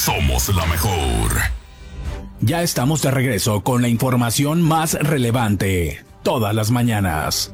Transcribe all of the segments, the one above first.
somos la mejor. Ya estamos de regreso con la información más relevante, todas las mañanas.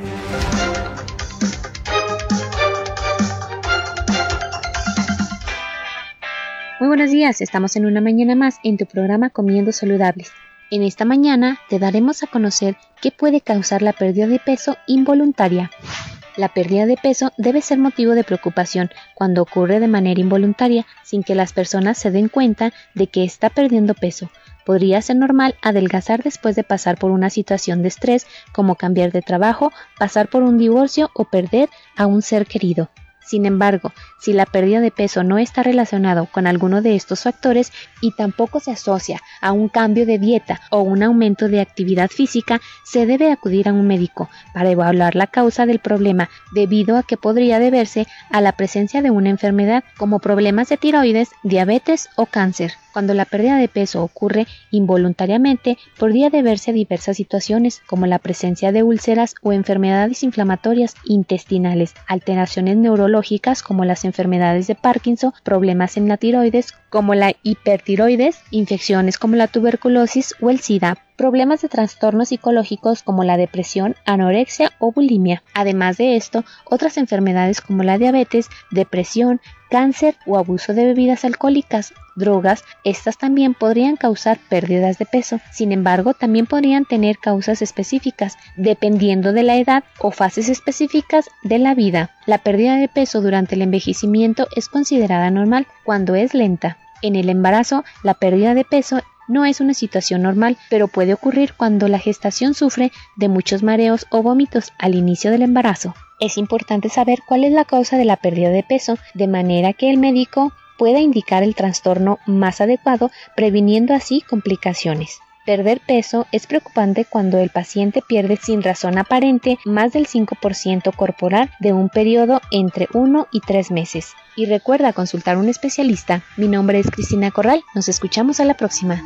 Muy buenos días, estamos en una mañana más en tu programa Comiendo Saludables. En esta mañana te daremos a conocer qué puede causar la pérdida de peso involuntaria. La pérdida de peso debe ser motivo de preocupación cuando ocurre de manera involuntaria sin que las personas se den cuenta de que está perdiendo peso. Podría ser normal adelgazar después de pasar por una situación de estrés como cambiar de trabajo, pasar por un divorcio o perder a un ser querido. Sin embargo, si la pérdida de peso no está relacionado con alguno de estos factores y tampoco se asocia a un cambio de dieta o un aumento de actividad física, se debe acudir a un médico para evaluar la causa del problema, debido a que podría deberse a la presencia de una enfermedad como problemas de tiroides, diabetes o cáncer. Cuando la pérdida de peso ocurre involuntariamente, podría deberse a diversas situaciones como la presencia de úlceras o enfermedades inflamatorias intestinales, alteraciones neurológicas como las enfermedades de Parkinson, problemas en la tiroides como la hipertiroides, infecciones como la tuberculosis o el SIDA, problemas de trastornos psicológicos como la depresión, anorexia o bulimia. Además de esto, otras enfermedades como la diabetes, depresión, cáncer o abuso de bebidas alcohólicas, drogas, estas también podrían causar pérdidas de peso. Sin embargo, también podrían tener causas específicas, dependiendo de la edad o fases específicas de la vida. La pérdida de peso durante el envejecimiento es considerada normal cuando es lenta. En el embarazo, la pérdida de peso no es una situación normal, pero puede ocurrir cuando la gestación sufre de muchos mareos o vómitos al inicio del embarazo. Es importante saber cuál es la causa de la pérdida de peso, de manera que el médico pueda indicar el trastorno más adecuado, previniendo así complicaciones. Perder peso es preocupante cuando el paciente pierde sin razón aparente más del 5% corporal de un periodo entre 1 y 3 meses. Y recuerda consultar a un especialista. Mi nombre es Cristina Corral. Nos escuchamos a la próxima.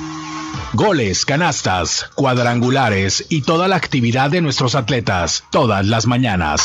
Goles, canastas, cuadrangulares y toda la actividad de nuestros atletas, todas las mañanas.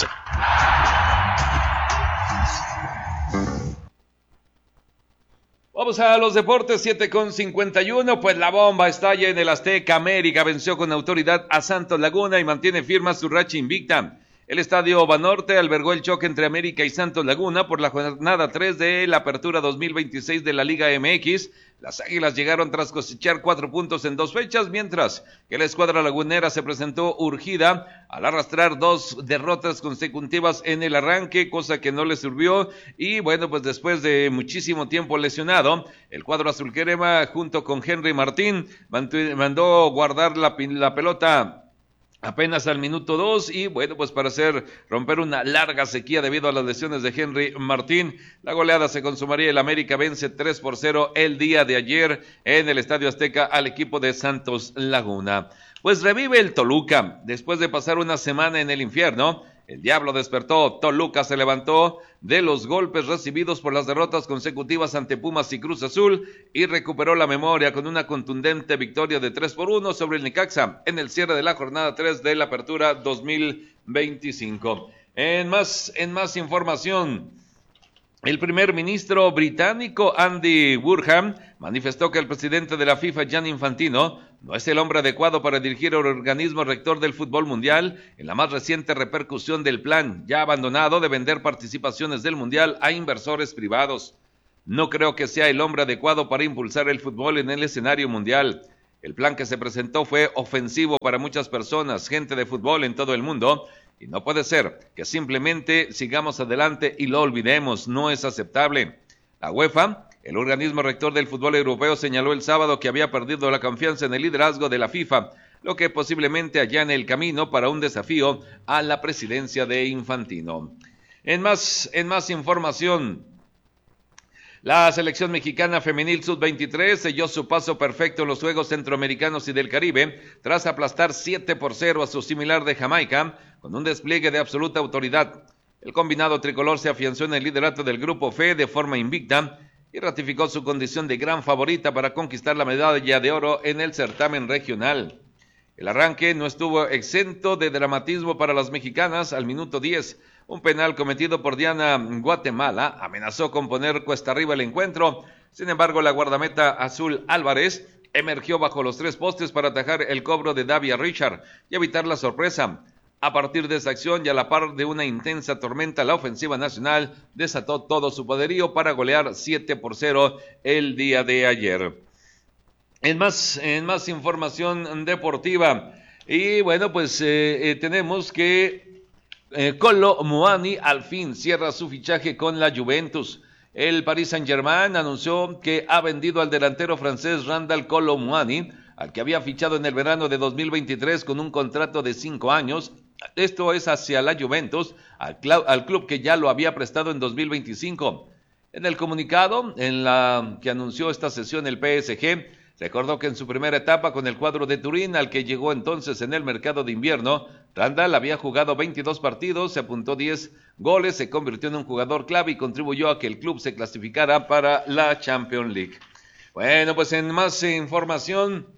Vamos a los deportes, 7:51, pues la bomba estalla en el Azteca. América venció con autoridad a Santos Laguna y mantiene firma su racha invicta. El estadio Banorte albergó el choque entre América y Santos Laguna por la jornada 3 de la apertura 2026 de la Liga MX. Las Águilas llegaron tras cosechar 4 puntos en 2 fechas, mientras que la escuadra lagunera se presentó urgida al arrastrar 2 derrotas consecutivas en el arranque, cosa que no le sirvió. Y bueno, pues después de muchísimo tiempo lesionado, el cuadro azul crema junto con Henry Martín mandó guardar la pelota apenas al minuto 2 y bueno, pues para romper una larga sequía debido a las lesiones de Henry Martín, la goleada se consumaría. El América vence 3-0 el día de ayer en el Estadio Azteca al equipo de Santos Laguna. Pues revive el Toluca, después de pasar una semana en el infierno. El diablo despertó, Toluca se levantó de los golpes recibidos por las derrotas consecutivas ante Pumas y Cruz Azul y recuperó la memoria con una contundente victoria de 3-1 sobre el Necaxa en el cierre de la jornada 3 de la apertura 2025. En más información, el primer ministro británico Andy Burnham manifestó que el presidente de la FIFA, Gianni Infantino, no es el hombre adecuado para dirigir el organismo rector del fútbol mundial en la más reciente repercusión del plan ya abandonado de vender participaciones del mundial a inversores privados. No creo que sea el hombre adecuado para impulsar el fútbol en el escenario mundial. El plan que se presentó fue ofensivo para muchas personas, gente de fútbol en todo el mundo, y no puede ser que simplemente sigamos adelante y lo olvidemos. No es aceptable. La UEFA, el organismo rector del fútbol europeo, señaló el sábado que había perdido la confianza en el liderazgo de la FIFA, lo que posiblemente allane el camino para un desafío a la presidencia de Infantino. En más información, la selección mexicana femenil sub-23 selló su paso perfecto en los Juegos Centroamericanos y del Caribe tras aplastar 7-0 a su similar de Jamaica con un despliegue de absoluta autoridad. El combinado tricolor se afianzó en el liderato del Grupo F de forma invicta y ratificó su condición de gran favorita para conquistar la medalla de oro en el certamen regional. El arranque no estuvo exento de dramatismo para las mexicanas. Al minuto 10, un penal cometido por Diana Guatemala amenazó con poner cuesta arriba el encuentro, Sin embargo, la guardameta Azul Álvarez emergió bajo los 3 postes para atajar el cobro de Davia Richard y evitar la sorpresa. A partir de esa acción y a la par de una intensa tormenta, la ofensiva nacional desató todo su poderío para golear 7-0 el día de ayer. En más información deportiva, y bueno, pues tenemos que Kolo Muani al fin cierra su fichaje con la Juventus. El Paris Saint-Germain anunció que ha vendido al delantero francés Randal Kolo Muani, al que había fichado en el verano de 2023 con un contrato de 5 años. Esto es hacia la Juventus, al club que ya lo había prestado en 2025. En el comunicado que anunció esta sesión el PSG, recordó que en su primera etapa con el cuadro de Turín, al que llegó entonces en el mercado de invierno, Randal había jugado 22 partidos, se apuntó 10 goles, se convirtió en un jugador clave y contribuyó a que el club se clasificara para la Champions League. Bueno, pues en más información,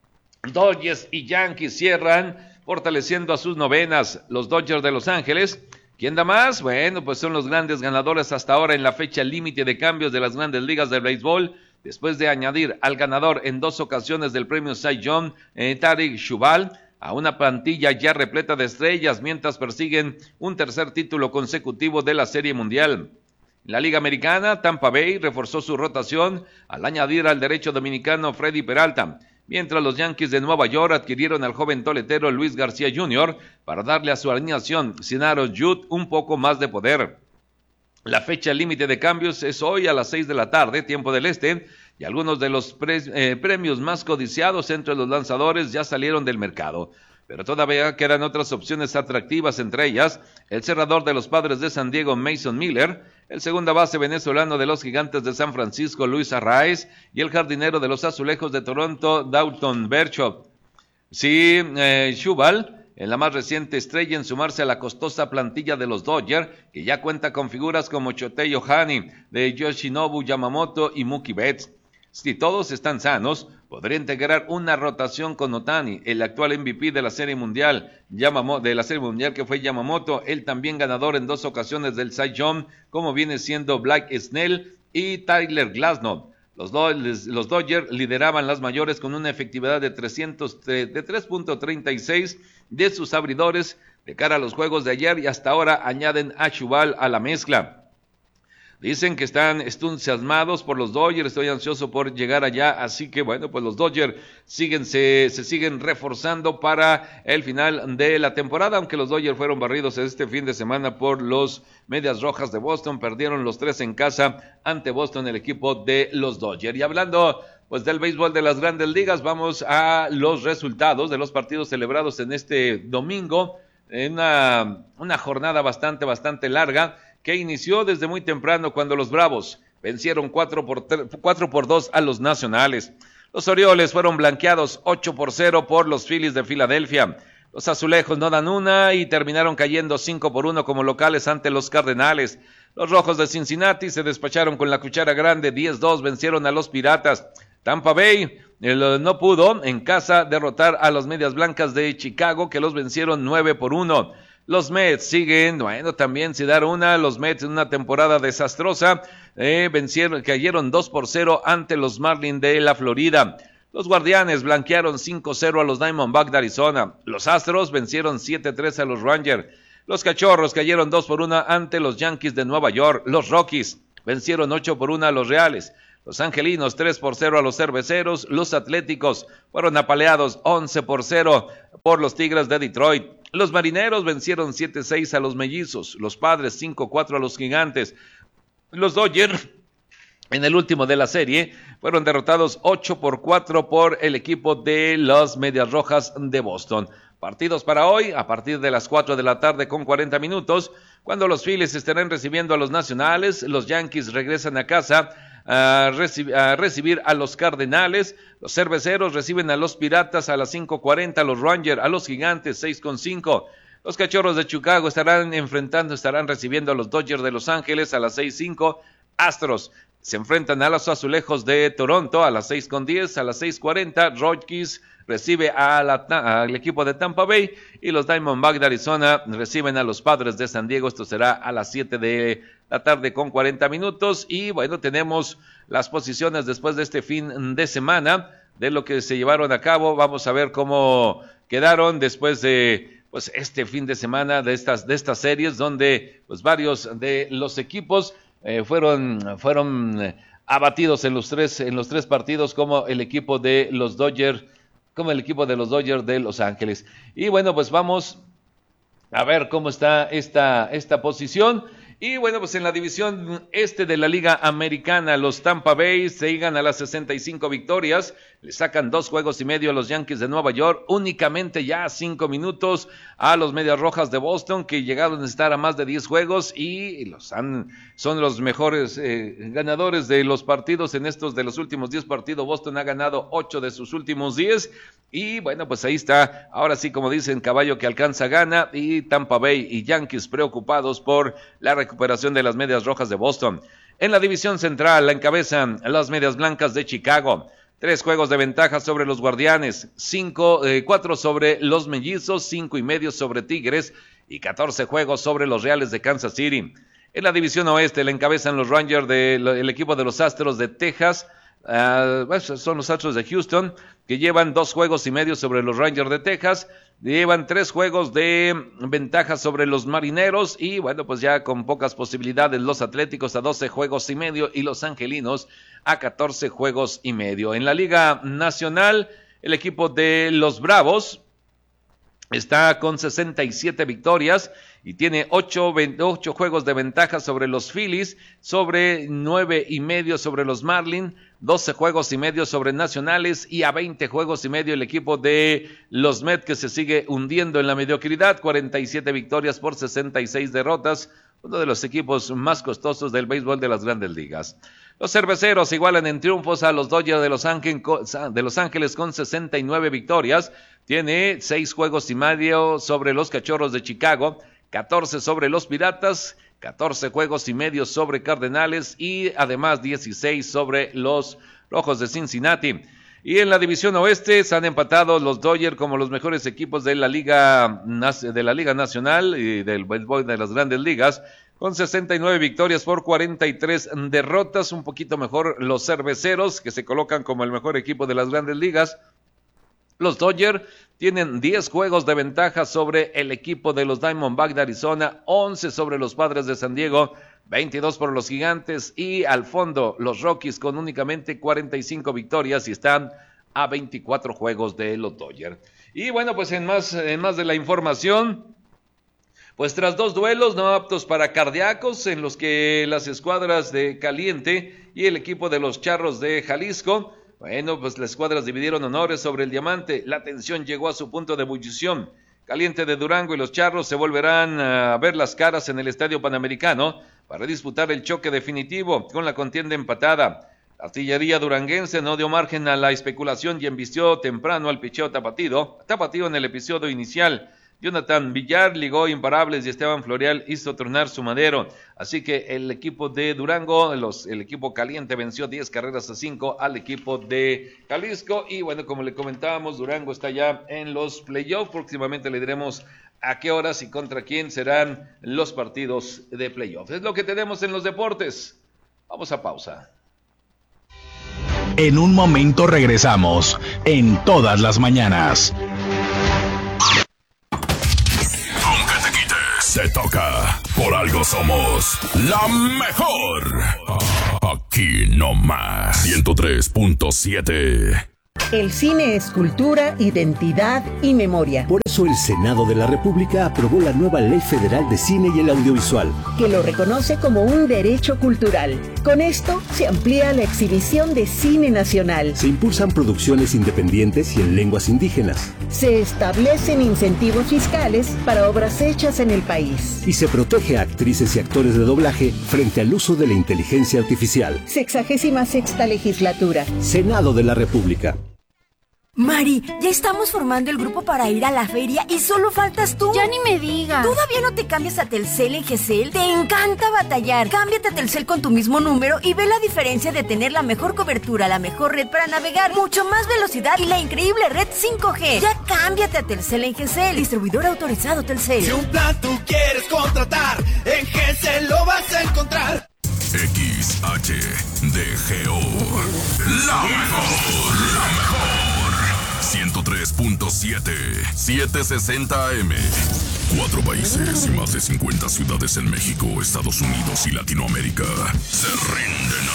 Dodgers y Yankees cierran fortaleciendo a sus novenas. Los Dodgers de Los Ángeles, ¿quién da más? Bueno, pues son los grandes ganadores hasta ahora en la fecha límite de cambios de las grandes ligas de béisbol, después de añadir al ganador en 2 ocasiones del premio Cy Young, Tarik Skubal, a una plantilla ya repleta de estrellas, mientras persiguen un tercer título consecutivo de la Serie Mundial. En la Liga Americana, Tampa Bay reforzó su rotación al añadir al derecho dominicano Freddy Peralta, mientras los Yankees de Nueva York adquirieron al joven toletero Luis García Jr. para darle a su alineación sin Aaron Judge un poco más de poder. La fecha límite de cambios es hoy a las 6 de la tarde, tiempo del este, y algunos de los premios más codiciados entre los lanzadores ya salieron del mercado. Pero todavía quedan otras opciones atractivas, entre ellas el cerrador de los Padres de San Diego, Mason Miller, el segunda base venezolano de los Gigantes de San Francisco, Luis Arraez, y el jardinero de los Azulejos de Toronto, Dalton Varsho. Sí, Skubal, en la más reciente estrella en sumarse a la costosa plantilla de los Dodgers, que ya cuenta con figuras como Shohei Ohtani, de Yoshinobu Yamamoto y Mookie Betts. Si todos están sanos, podría integrar una rotación con Ohtani, el actual MVP de la Serie Mundial, que fue Yamamoto, él también ganador en 2 ocasiones del Cy Young, como viene siendo Blake Snell y Tyler Glasnow. Los Dodgers lideraban las mayores con una efectividad de 3.36 de sus abridores de cara a los juegos de ayer, y hasta ahora añaden a Skubal a la mezcla. Dicen que están entusiasmados por los Dodgers, estoy ansioso por llegar allá, así que bueno, pues los Dodgers se siguen reforzando para el final de la temporada, aunque los Dodgers fueron barridos este fin de semana por los Medias Rojas de Boston, perdieron los 3 en casa ante Boston, el equipo de los Dodgers. Y hablando pues del béisbol de las grandes ligas, vamos a los resultados de los partidos celebrados en este domingo, en una jornada bastante larga, que inició desde muy temprano cuando los Bravos vencieron 4-2 a los Nacionales. Los Orioles fueron blanqueados 8-0 por los Phillies de Filadelfia. Los Azulejos no dan una y terminaron cayendo 5-1 como locales ante los Cardenales. Los Rojos de Cincinnati se despacharon con la cuchara grande, 10-2 vencieron a los Piratas. Tampa Bay no pudo en casa derrotar a los Medias Blancas de Chicago, que los vencieron 9-1. Los Mets siguen, bueno, también sin dar una, los Mets en una temporada desastrosa, cayeron 2-0 ante los Marlins de la Florida. Los Guardianes blanquearon 5-0 a los Diamondbacks de Arizona. Los Astros vencieron 7-3 a los Rangers. Los Cachorros cayeron 2-1 ante los Yankees de Nueva York. Los Rockies vencieron 8-1 a los Reales. Los Angelinos 3-0 a los Cerveceros. Los Atléticos fueron apaleados 11-0 por los Tigres de Detroit. Los Marineros vencieron 7-6 a los Mellizos. Los Padres 5-4 a los Gigantes. Los Dodgers, en el último de la serie, fueron derrotados 8-4 por el equipo de las Medias Rojas de Boston. Partidos para hoy, a partir de las 4 de la tarde con 40 minutos, cuando los Phillies estarán recibiendo a los Nacionales. Los Yankees regresan a casa a recibir a los Cardenales. Los Cerveceros reciben a los Piratas a las 5:40, los Rangers a los Gigantes 6:5. Los Cachorros de Chicago estarán recibiendo a los Dodgers de Los Ángeles a las 6:05. Astros se enfrentan a los Azulejos de Toronto a las 6:10, a las 6:40, Rockies recibe al equipo de Tampa Bay y los Diamondbacks de Arizona reciben a los Padres de San Diego. Esto será a las 7 de la tarde con 40 minutos. Y bueno, tenemos las posiciones después de este fin de semana de lo que se llevaron a cabo. Vamos a ver cómo quedaron después de pues este fin de semana de estas series, donde pues varios de los equipos fueron abatidos en los tres partidos, como el equipo de los Dodgers de Los Ángeles. Y bueno, pues vamos a ver cómo está esta posición. Y bueno, pues en la división este de la Liga Americana, los Tampa Bay se llegan a las 65 victorias, le sacan 2 juegos y medio a los Yankees de Nueva York, únicamente ya 5 minutos a los Medias Rojas de Boston, que llegaron a estar a más de 10 juegos y son los mejores ganadores de los partidos en estos de los últimos 10 partidos. Boston ha ganado 8 de sus últimos 10 y bueno, pues ahí está, ahora sí, como dicen, caballo que alcanza gana, y Tampa Bay y Yankees preocupados por la recuperación de las Medias Rojas de Boston. En la división central la encabezan las Medias Blancas de Chicago, 3 juegos de ventaja sobre los Guardianes, 4 sobre los Mellizos, 5.5 sobre Tigres y 14 juegos sobre los Reales de Kansas City. En la división oeste la encabezan los Rangers el equipo de los Astros de Texas. Son los Astros de Houston, que llevan 2 juegos y medio sobre los Rangers de Texas, llevan 3 juegos de ventaja sobre los Marineros, y bueno, pues ya con pocas posibilidades los Atléticos a 12 juegos y medio y los Angelinos a 14 juegos y medio. En la Liga Nacional, el equipo de los Bravos está con 67 victorias y tiene 8 juegos de ventaja sobre los Phillies, sobre 9.5 sobre los Marlins, 12 juegos y medio sobre Nacionales y a 20 juegos y medio el equipo de los Mets, que se sigue hundiendo en la mediocridad, 47 victorias por 66 derrotas, uno de los equipos más costosos del béisbol de las Grandes Ligas. Los Cerveceros igualan en triunfos a los Dodgers de Los Ángeles con 69 victorias, tiene 6 juegos y medio sobre los Cachorros de Chicago, 14 sobre los Piratas, 14 juegos y medio sobre Cardenales y además 16 sobre los Rojos de Cincinnati. Y en la división oeste se han empatado los Dodgers como los mejores equipos de la Liga Nacional y del béisbol de las Grandes Ligas, con 69 victorias por 43 derrotas, un poquito mejor los Cerveceros, que se colocan como el mejor equipo de las Grandes Ligas. Los Dodgers tienen 10 juegos de ventaja sobre el equipo de los Diamondbacks de Arizona, 11 sobre los Padres de San Diego, 22 por los Gigantes, y al fondo los Rockies con únicamente 45 victorias y están a 24 juegos de los Dodgers. Y bueno, pues en más de la información, pues tras 2 duelos no aptos para cardíacos en los que las escuadras de Caliente y el equipo de los Charros de Jalisco, bueno, pues las escuadras dividieron honores sobre el Diamante. La tensión llegó a su punto de ebullición. Caliente de Durango y los Charros se volverán a ver las caras en el Estadio Panamericano para disputar el choque definitivo con la contienda empatada. La artillería duranguense no dio margen a la especulación y embistió temprano al picheo tapatío en el episodio inicial. Jonathan Villar ligó imparables y Esteban Florial hizo tronar su madero. Así que el equipo de Durango, el equipo Caliente, venció 10-5 al equipo de Jalisco. Y bueno, como le comentábamos, Durango está ya en los playoffs. Próximamente le diremos a qué horas y contra quién serán los partidos de playoffs. Es lo que tenemos en los deportes. Vamos a pausa. En un momento regresamos en Todas las Mañanas. Se toca, por algo somos la mejor. Aquí nomás, 103.7. El cine es cultura, identidad y memoria. Por eso el Senado de la República aprobó la nueva Ley Federal de Cine y el Audiovisual, que lo reconoce como un derecho cultural. Con esto se amplía la exhibición de cine nacional. Se impulsan producciones independientes y en lenguas indígenas. Se establecen incentivos fiscales para obras hechas en el país. Y se protege a actrices y actores de doblaje frente al uso de la inteligencia artificial. 66ª legislatura. Senado de la República. Mari, ya estamos formando el grupo para ir a la feria y solo faltas tú. Ya ni me digas. ¿Todavía no te cambias a Telcel en GCL? Te encanta batallar. Cámbiate a Telcel con tu mismo número y ve la diferencia de tener la mejor cobertura, la mejor red para navegar, mucho más velocidad y la increíble red 5G. Ya cámbiate a Telcel en GCL. Distribuidor autorizado Telcel. Si un plan tú quieres contratar, en GCL lo vas a encontrar. XHDGO. La mejor. 103.7, 760 AM. 4 países y más de 50 ciudades en México, Estados Unidos y Latinoamérica se rinden